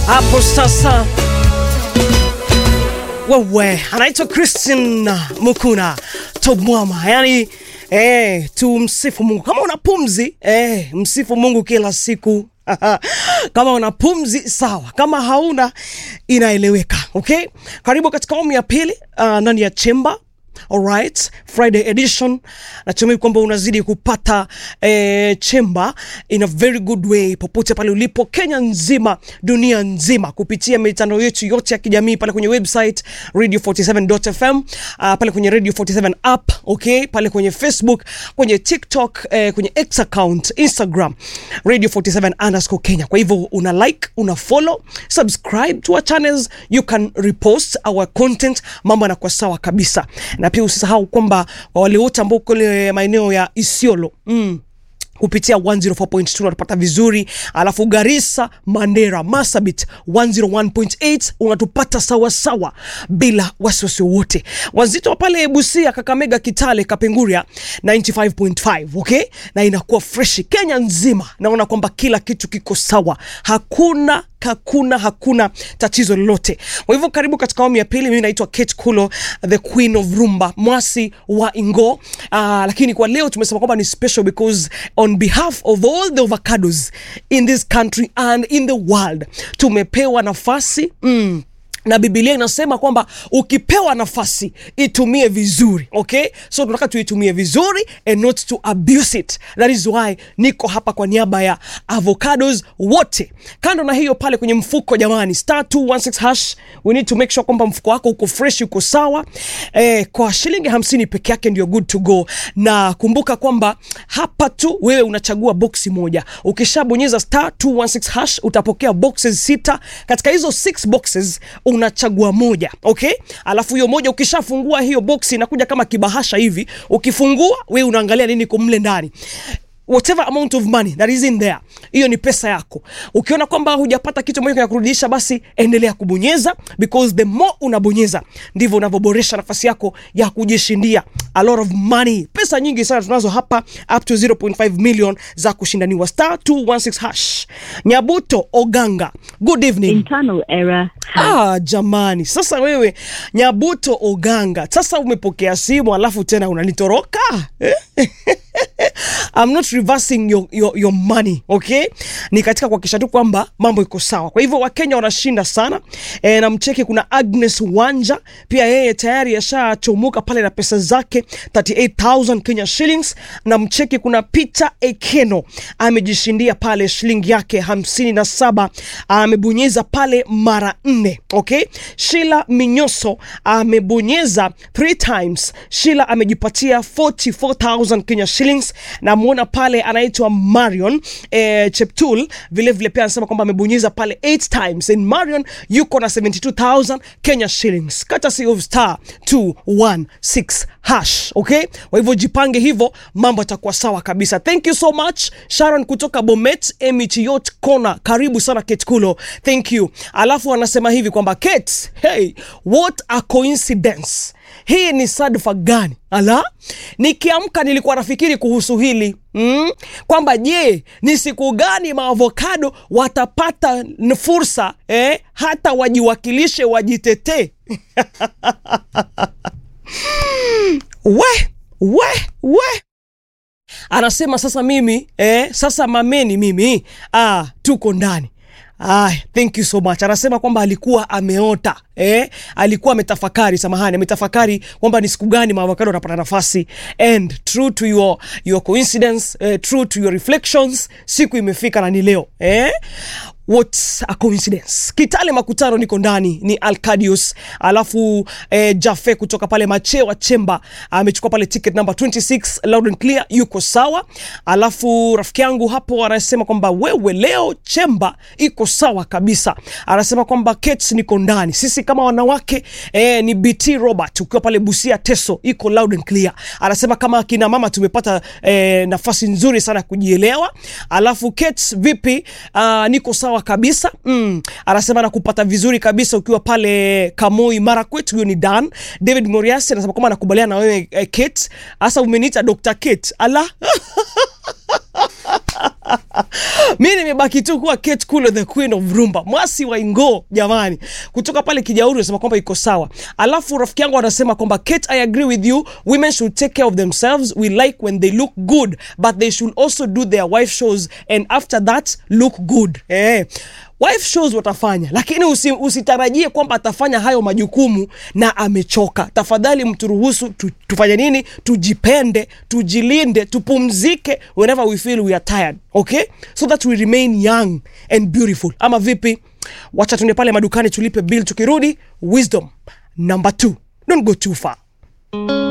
Hapo sasa wewe anaitwa Christine Mukuna Tobwama. Yani tumsifu Mungu. Kama una pumzi msifu Mungu kila siku. Kama una pumzi sawa, kama hauna inaeleweka. Okay, karibu katika awamu ya pili ndani ya Chemba. Alright, Friday edition. Natumai kwamba unazidi kupata Chemba in a very good way popote pale ulipo Kenya nzima, dunia nzima, kupitia mitandao yetu yote ya kijamii, pale kwenye website radio47.fm, pale kwenye Radio 47 app, okay, pale kwenye Facebook, kwenye TikTok, kwenye X account, Instagram, Radio 47_Kenya. Kwa hivyo una like, una follow, subscribe to our channels, you can repost our content, mambo yanakuwa sawa kabisa. Na pia usisahau kwamba wale wote ambao kule maeneo ya Isiolo kupitia 104.2 unatupata vizuri, alafu Garissa, Mandera, Marsabit 101.8 unatupata sawa sawa bila wasiwasi wote. Wazito pale Busia, Kakamega, Kitale, Kapenguria 95.5, okay? Na inakuwa fresh Kenya nzima. Naona kwamba kila kitu kiko sawa. Hakuna tatizo lolote. Kwa hivyo karibu katika awamu ya pili. Mimi naitwa Kate Kulo, the queen of rumba, mwasi wa Ingo. Lakini kwa leo tumesema kwamba ni special because on behalf of all the avocados in this country and in the world, tumepewa nafasi na Biblia inasema kwamba ukipewa nafasi itumie vizuri, okay? So tunataka tuitumie vizuri and not to abuse it. That is why niko hapa kwa niaba ya avocados wote. Kando na hiyo, pale kwenye mfuko jamani, *216#, we need to make sure kwamba mfuko wako uko fresh, uko sawa. Kwa shilingi 50 peke yake ndio good to go. Na kumbuka kwamba hapa tu wewe unachagua boxi moja. Ukishabonyeza *216# utapokea boxes 6. Katika hizo 6 boxes unachagua moja, okay? Alafu hiyo moja ukishafungua hiyo boxi inakuja kama kibahasha hivi. Ukifungua wewe unaangalia nini kumle ndani. Whatever amount of money that is in there, hiyo ni pesa yako. Ukiona kwamba hujapata kitu moja ya kurudisha, basi endelea kubonyeza, because the more unabonyeza ndivyo unavyoboresha nafasi yako ya kujishindia a lot of money. Pesa nyingi sana tunazo hapa, up to 0.5 million za kushindaniwa. *216#. Nyabuto Oganga, good evening. Internal error. Jamani, sasa wewe Nyabuto Oganga, sasa umepokea simu alafu tena unanitoroka. I'm not reversing your money, okay? Ni katika kuhakikisha tu kwamba mambo iko sawa. Kwa hivyo Wakenya wanashinda sana. Na mcheki kuna Agnes Wanja, pia yeye tayari yashachomuka pale na pesa zake 38,000 Kenya shillings. Na mcheki kuna Peter Ekeno, amejishindia pale shilingi yake 57, amebonyeza pale mara 4, okay? Sheila Minyoso amebonyeza 3 times. Sheila amejipatia 44,000 Kenya shillings. Na muona pale anaitwa Marion Cheptul, vile pia anasema kwamba amebonyeza pale 8 times, and Marion yuko na 72,000 Kenya shillings. Courtesy of *216#, okay? Kwa hivyo jipange hivyo, mambo yatakuwa sawa kabisa. Thank you so much Sharon kutoka Bomet, Emichiot Kona, karibu sana Kate Kulo, thank you. Alafu anasema hivi kwamba Kate, hey, what a coincidence. Hii ni sadfa gani? Ala, nikiamka nilikuwa nafikiri kuhusu hili kwamba je, ni siku gani maavocado watapata fursa hata wajiwakilishe, wajitetee. we anasema sasa mimi sasa mameni mimi tuko ndani. Thank you so much. Anasema kwamba alikuwa ameota, alikuwa ametafakari, ametafakari kwamba ni siku gani maavocado wanapata nafasi, and true to your coincidence, true to your reflections, siku imefika na ni leo. What's a coincidence? Kitale Makutano niko ndani, ni Alcadius. Alafu Jaffe kutoka pale Machewa Chemba amechukua pale ticket number 26, loud and clear, yuko sawa. Alafu rafiki yangu hapo anasema kwamba wewe leo Chemba iko sawa kabisa. Anasema kwamba Kate niko ndani. Sisi kama wanawake ni BT Robert ukiwa pale Busia Teso, iko loud and clear. Anasema kama kina mama tumepata nafasi nzuri sana kujielewa. Alafu Kate vipi? Niko sawa kabisa. Anasema nakupata vizuri kabisa ukiwa pale Kamoi Marakwet. Huyo ni Dan. David Moriasi anasema kama nakubaliana na wewe Kate. Asa umeniita Dr. Kate. Ala. Mimi nimebaki tu kuwa Kate Kulo, the queen of rumba. Mwasi wa Ingo jamani. Kutoka pale Kijauri anasema kwamba iko sawa. Alafu rafiki yangu anasema kwamba Kate, I agree with you. Women should take care of themselves. We like when they look good, but they should also do their wife shows and after that look good. Wife shows watafanya, lakini usitarajie kwamba atafanya hayo majukumu na amechoka. Tafadhali mturuhusu tufanye nini? Tujipende, tujilinde, tupumzike whenever we feel we are tired. Okay? So that we remain young and beautiful. Ama vipi? Wacha tuende pale madukani tulipe bill, tukirudi wisdom number 2. Don't go too far.